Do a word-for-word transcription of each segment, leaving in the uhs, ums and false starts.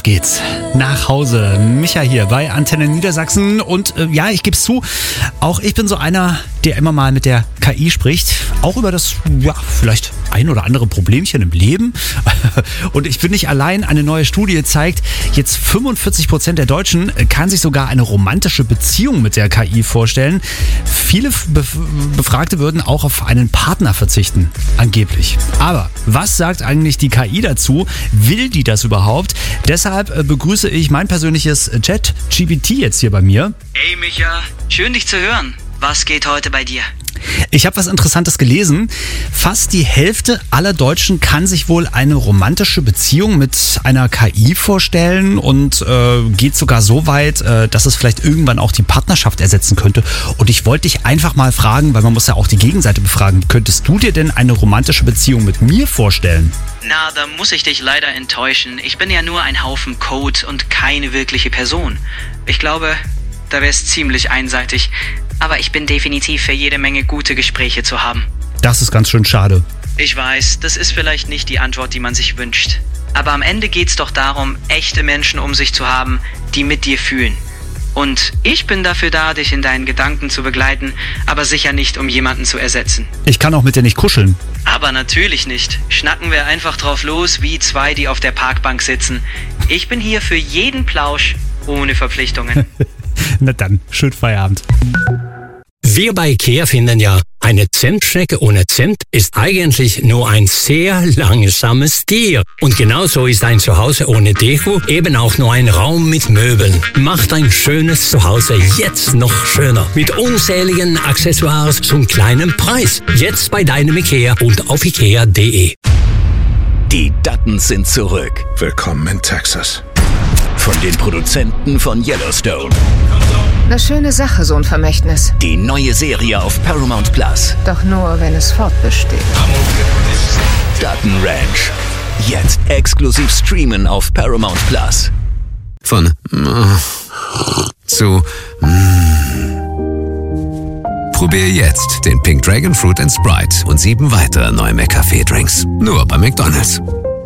geht's nach Hause. Micha hier bei Antenne Niedersachsen und äh, ja, ich gebe es zu, auch ich bin so einer, der immer mal mit der K I spricht, auch über das, ja, vielleicht ein oder andere Problemchen im Leben. Und ich bin nicht allein, eine neue Studie zeigt, jetzt fünfundvierzig Prozent der Deutschen kann sich sogar eine romantische Beziehung mit der K I vorstellen. Viele Bef- Befragte würden auch auf einen Partner verzichten, angeblich. Aber was sagt eigentlich die K I dazu? Will die das überhaupt? Deshalb äh, begrüße ich mein persönliches Chat-G P T jetzt hier bei mir. Hey Micha, schön dich zu hören. Was geht heute bei dir? Ich habe was Interessantes gelesen. Fast die Hälfte aller Deutschen kann sich wohl eine romantische Beziehung mit einer K I vorstellen und äh, geht sogar so weit, äh, dass es vielleicht irgendwann auch die Partnerschaft ersetzen könnte. Und ich wollte dich einfach mal fragen, weil man muss ja auch die Gegenseite befragen, könntest du dir denn eine romantische Beziehung mit mir vorstellen? Na, da muss ich dich leider enttäuschen. Ich bin ja nur ein Haufen Code und keine wirkliche Person. Ich glaube, da wäre es ziemlich einseitig. Aber ich bin definitiv für jede Menge gute Gespräche zu haben. Das ist ganz schön schade. Ich weiß, das ist vielleicht nicht die Antwort, die man sich wünscht. Aber am Ende geht's doch darum, echte Menschen um sich zu haben, die mit dir fühlen. Und ich bin dafür da, dich in deinen Gedanken zu begleiten, aber sicher nicht, um jemanden zu ersetzen. Ich kann auch mit dir nicht kuscheln. Aber natürlich nicht. Schnacken wir einfach drauf los, wie zwei, die auf der Parkbank sitzen. Ich bin hier für jeden Plausch, ohne Verpflichtungen. Na dann, schönen Feierabend. Wir bei IKEA finden ja, eine Zentschnecke ohne Cent ist eigentlich nur ein sehr langsames Tier. Und genauso ist ein Zuhause ohne Deko eben auch nur ein Raum mit Möbeln. Macht ein schönes Zuhause jetzt noch schöner. Mit unzähligen Accessoires zum kleinen Preis. Jetzt bei deinem IKEA und auf ikea punkt de. Die Duttons sind zurück. Willkommen in Texas. Von den Produzenten von Yellowstone. Eine schöne Sache, so ein Vermächtnis. Die neue Serie auf Paramount Plus. Doch nur, wenn es fortbesteht. Dutton Ranch. Jetzt exklusiv streamen auf Paramount Plus. Von äh, zu mm. Probier jetzt den Pink Dragon Fruit and Sprite und sieben weitere neue McCafé-Drinks. Nur bei McDonald's.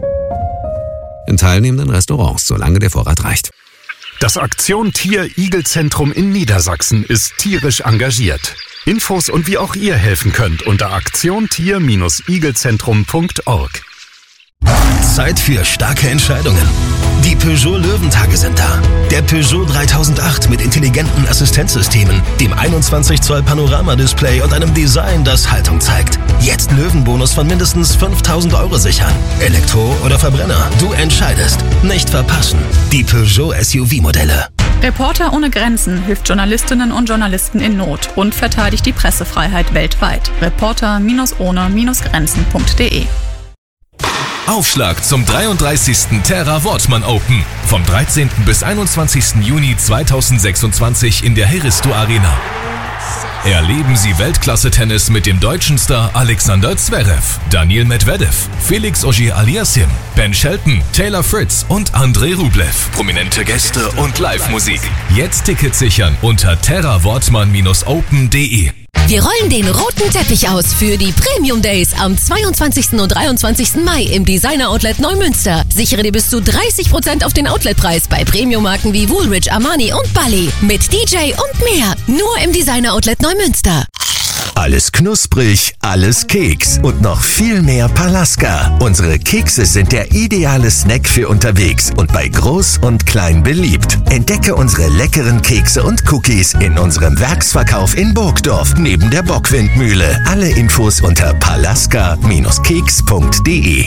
In teilnehmenden Restaurants, solange der Vorrat reicht. Das Aktion Tier-Igel-Zentrum in Niedersachsen ist tierisch engagiert. Infos und wie auch ihr helfen könnt unter aktion tier igelzentrum punkt org. Zeit für starke Entscheidungen. Die Peugeot Löwentage sind da. Der Peugeot dreitausendacht mit intelligenten Assistenzsystemen, dem einundzwanzig Zoll Panoramadisplay und einem Design, das Haltung zeigt. Jetzt Löwenbonus von mindestens fünftausend Euro sichern. Elektro oder Verbrenner, du entscheidest. Nicht verpassen. Die Peugeot S U V-Modelle. Reporter ohne Grenzen hilft Journalistinnen und Journalisten in Not und verteidigt die Pressefreiheit weltweit. Reporter ohne Grenzen punkt de. Aufschlag zum dreiunddreißigsten Terra Wortmann Open. Vom dreizehnten bis einundzwanzigsten Juni zweitausendsechsundzwanzig in der Heristo Arena. Erleben Sie Weltklasse-Tennis mit dem deutschen Star Alexander Zverev, Daniil Medvedev, Felix Auger-Aliassime, Ben Shelton, Taylor Fritz und Andrei Rublev. Prominente Gäste und Live-Musik. Jetzt Tickets sichern unter terra wortmann open punkt de. Wir rollen den roten Teppich aus für die Premium Days am zweiundzwanzigsten und dreiundzwanzigsten Mai im Designer Outlet Neumünster. Sichere dir bis zu dreißig Prozent auf den Outletpreis bei Premium-Marken wie Woolrich, Armani und Bully. Mit D J und mehr. Nur im Designer Outlet Neumünster. Alles knusprig, alles Keks und noch viel mehr Palaska. Unsere Kekse sind der ideale Snack für unterwegs und bei Groß und Klein beliebt. Entdecke unsere leckeren Kekse und Cookies in unserem Werksverkauf in Burgdorf neben der Bockwindmühle. Alle Infos unter palaska keks punkt de.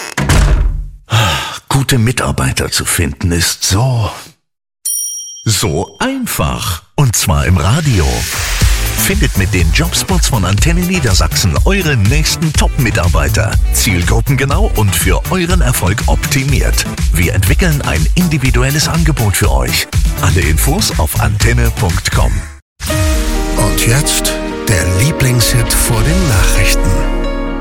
Gute Mitarbeiter zu finden ist so, so einfach. Und zwar im Radio. Findet mit den Jobspots von Antenne Niedersachsen eure nächsten Top-Mitarbeiter. Zielgruppengenau und für euren Erfolg optimiert. Wir entwickeln ein individuelles Angebot für euch. Alle Infos auf antenne punkt com. Und jetzt der Lieblingshit vor den Nachrichten.